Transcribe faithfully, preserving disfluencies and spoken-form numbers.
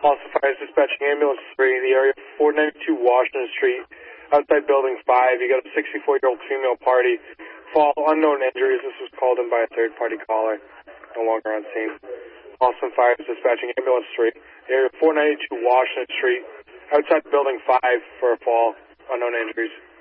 Also, fire dispatching ambulance three, the area four ninety-two Washington Street, outside building five. You got a sixty-four-year-old female party. Fall, unknown injuries. This was called in by a third-party caller. No longer on scene. Boston Fire dispatching ambulance three, area four ninety-two Washington Street, outside building five for a fall. Unknown injuries.